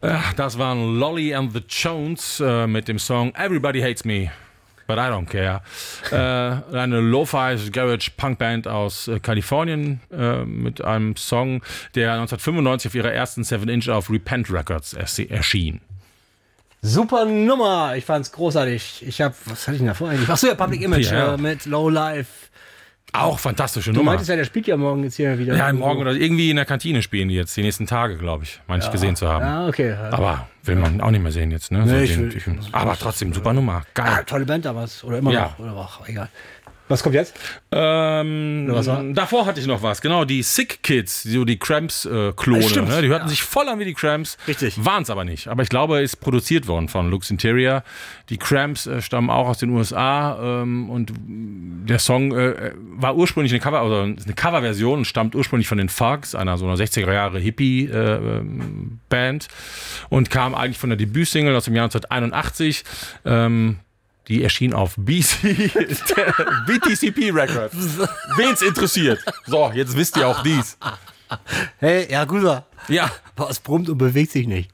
Das waren Lolly and the Jones mit dem Song Everybody Hates Me, but I don't care. Eine Lo-Fi Garage Punkband aus Kalifornien mit einem Song, der 1995 auf ihrer ersten 7-Inch auf Repent Records erschien. Super Nummer, ich fand's großartig. Was hatte ich denn davor eigentlich? Achso, ja, Public Image mit Low Life. Auch fantastische Du Nummer. meintest ja, der spielt ja morgen jetzt hier wieder. Ja, morgen oder irgendwie in der Kantine spielen die jetzt, die nächsten Tage, glaube ich, meine ich gesehen zu haben. Ja, okay. Aber will man auch nicht mehr sehen jetzt, ne? Nee, aber trotzdem, super Nummer. Geil. Tolle Band damals. Oder immer noch. Oder auch, egal. Was kommt jetzt? Davor hatte ich noch was, genau, die Sick Kids, so die Cramps-Klone, ne? Die hörten sich voll an wie die Cramps. Richtig. Waren es aber nicht. Aber ich glaube, ist produziert worden von Lux Interior. Die Cramps stammen auch aus den USA und der Song war ursprünglich eine Coverversion und stammt ursprünglich von den Fugs, einer so einer 60er Jahre Hippie-Band und kam eigentlich von der Debütsingle aus dem Jahr 1981. Die erschien auf BTCP Records. Wen's interessiert. So, jetzt wisst ihr auch dies. Hey, ja, guter. Ja. Was brummt und bewegt sich nicht?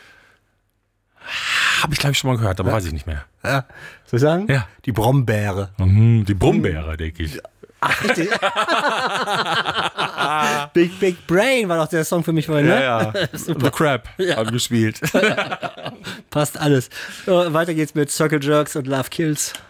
Habe ich, glaube ich, schon mal gehört, aber weiß ich nicht mehr. Ja. Soll ich sagen? Ja. Die Brombeere. Die Brombeere, denke ich. Ach, richtig. Big Brain war doch der Song für mich vorhin, ne? Ja. The Crab haben gespielt. Passt alles. So, weiter geht's mit Circle Jerks und Love Kills.